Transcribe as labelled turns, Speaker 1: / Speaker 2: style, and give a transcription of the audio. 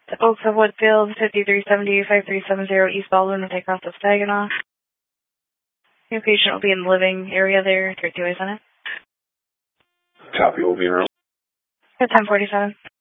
Speaker 1: The Oaks of Woodfield, 5370-5370 East Baldwin will take off the Saginaw. Your patient will be in the living area there. 32 Center.
Speaker 2: Copy, will be in room.
Speaker 1: 1047.